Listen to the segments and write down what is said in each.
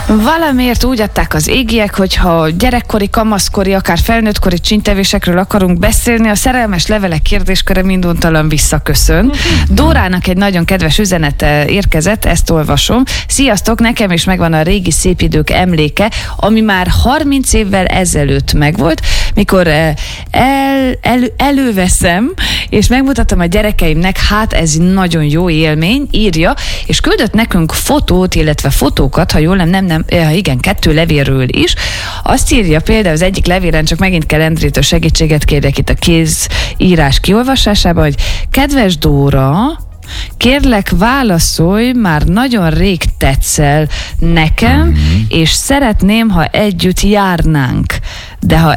Valamiért úgy adták az égiek, hogyha gyerekkori, kamaszkori, akár felnőttkori csintevésekről akarunk beszélni, a szerelmes levelek kérdésköre minduntalan visszaköszön. Dórának egy nagyon kedves üzenete érkezett, ezt olvasom. Sziasztok, nekem is megvan a régi szép idők emléke, ami már 30 évvel ezelőtt megvolt, mikor előveszem, és megmutatom a gyerekeimnek, hát ez nagyon jó élmény, írja, és küldött nekünk fotót, illetve fotókat, ha jól nem, igen, 2 levélről is. Azt írja például az egyik levélen, csak megint kell Endrétől segítséget kérjek itt a kézírás kiolvasásában, hogy kedves Dóra, kérlek válaszolj, már nagyon rég tetszel nekem, és szeretném, ha együtt járnánk. De ha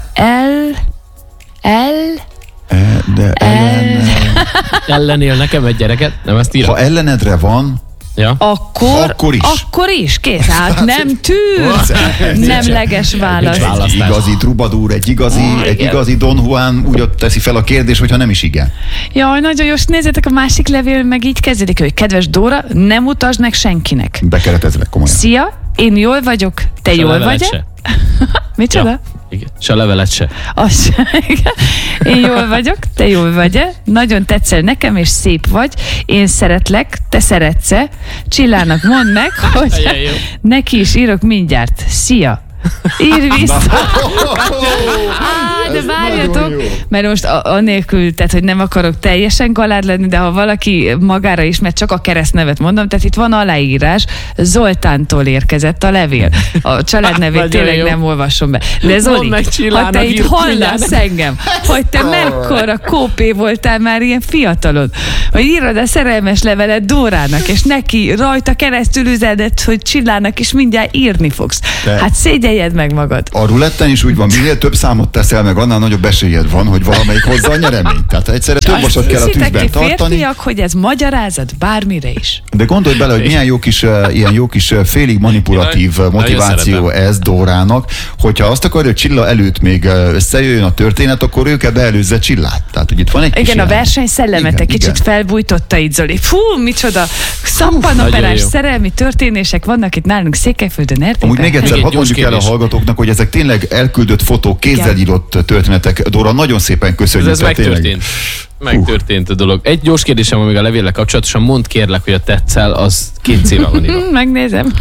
ellenél nekem egy gyereket, nem ezt írja? Ha ellenedre van, ja. Akkor is, kész. Hát nem tűr. Nemleges válasz. Egy igazi trubadúr, egy igazi Don Juan úgy ott teszi fel a kérdés, hogyha nem is igen. Jaj, nagyon jó, nézzétek, a másik levél meg így kezdődik, hogy kedves Dóra, nem utasd meg senkinek. Bekeretezve, komolyan. Szia, én jól vagyok, te jól vagy? Micsoda? Ja, igen. Se a levelet se. Én jól vagyok, te jól vagy-e? Nagyon tetszel nekem, és szép vagy. Én szeretlek, te szeretsz-e? Csillának mondd meg, hogy neki is írok mindjárt. Szia! Ír vissza. De várjatok, mert most anélkül, tehát, hogy nem akarok teljesen galád lenni, de ha valaki magára ismer, csak a keresztnevet mondom, tehát itt van aláírás, Zoltántól érkezett a levél. A családnevét tényleg nem olvasom be. De Zoli, ha te itt hallasz engem, hogy te mekkora kópé voltál már ilyen fiatalon, hogy írod a szerelmes levelet Dórának, és neki rajta keresztül üzenet, hogy Csillának is mindjárt írni fogsz. Hát szégyeljed meg magad. A ruletten is úgy van, minél több számot teszel meg, annál nagyobb esélyed van, hogy valamelyik hozza a nyereményt. Tehát egyszerre több vasat kell a tűzben tartani. Férfiak, hogy ez magyarázat bármire is. De gondolj bele, hogy milyen ilyen jó kis félig manipulatív motiváció ez Dórának, hogyha azt akarja, hogy Csilla előtt még összejöjjön a történet, akkor ő kell beelőzze Csillát. Tehát, hogy itt van egy igen, a verseny szellemet egy kicsit felbújtotta itt Zoli. Fú, micsoda szappanoperás szerelmi történések vannak itt nálunk Székelyföldön, Erdélyben. Amúgy még egyszer hadd mondjuk el a hallgatóknak, hogy ezek tényleg elküldött fotók, kézzel írott történetek. Dóra, nagyon szépen köszönjük. Ez megtörtént a dolog. Egy gyors kérdésem van még a levéllel kapcsolatosan, mondd kérlek, hogy a tetszel, az 2 széve van írva. Megnézem.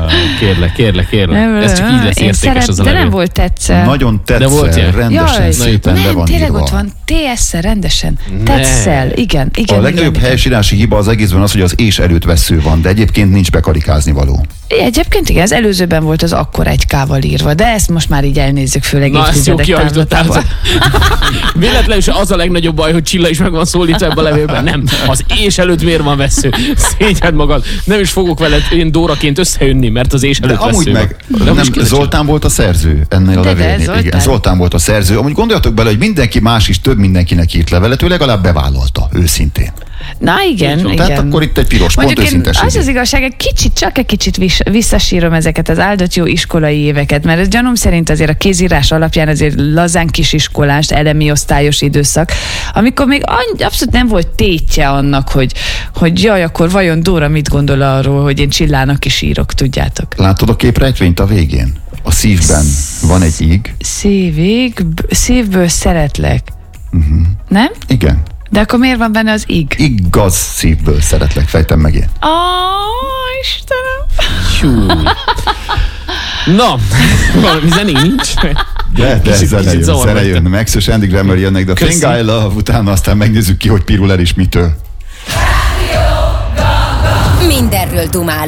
Kérlek. Ez csak így lesz értékes az a levél. De nem volt tetszel. Nagyon tetszel, rendesen, szépen be van tényleg írva. ott van, TS-szel rendesen. Tetszel, igen. A legnagyobb helyesírási hiba az egészben az, hogy az és előtt vesző van, de egyébként nincs bekarikázni való. Egyébként igen, az előzőben volt az akkor 1K-val írva, de ezt most már így elnézzük, főleg évtizedek távlatával. Véletlenül is az a legnagyobb baj, hogy Csilla is meg van szólítva ebben a levélben. Nem, az és előtt miért van vesző? Szégyed magad. Nem is fogok veled én Dóraként összejönni, mert az és előtt vesző. Amúgy meg nem Zoltán volt a szerző ennél a levélnél. Igen, Zoltán volt a szerző. Amúgy gondoljatok bele, hogy mindenki más is több mindenkinek írt levelet, ő legalább bevállalta, őszintén. Na igen. Tehát akkor itt egy piros pont őszinteség. Az igazság, egy kicsit visszasírom ezeket az áldott jó iskolai éveket, mert ez gyanúm szerint azért a kézírás alapján azért lazán kisiskolás, elemi osztályos időszak, amikor még abszolút nem volt tétje annak, hogy jaj, akkor vajon Dóra mit gondol arról, hogy én Csillának is írok, tudjátok. Látod a képrejtvényt a végén? A szívben van egy íg. Szívből szeretlek. Nem? Igen. De akkor miért van benne az ig? Igaz szívből szeretlek, fejtem meg én. Istenem. Na, valami zenénk nincs. De zene jön. Max és Andy Grammer jönnek, de a Thing I Love utána aztán megnézzük ki, hogy pirul el is mitől. Mindenről dumálunk.